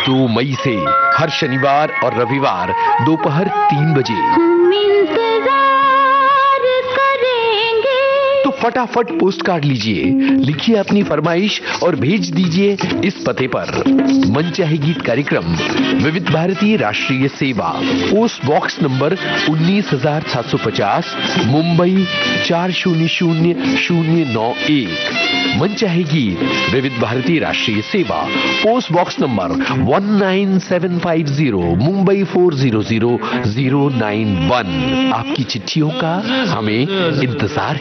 2 मई से हर शनिवार और रविवार दोपहर 3 बजे हम इंतजार करेंगे। तो फटाफट पोस्ट कार्ड लीजिए, लिखिए अपनी फरमाइश और भेज दीजिए इस पते पर। मनचाहे गीत कार्यक्रम विविध भारती राष्ट्रीय सेवा, पोस्ट बॉक्स नंबर 19,750, मुंबई 400091। मनचाहे गीत विविध भारती राष्ट्रीय सेवा, पोस्ट बॉक्स नंबर 19750, मुंबई 400091। आपकी चिट्ठियों का हमें इंतजार है।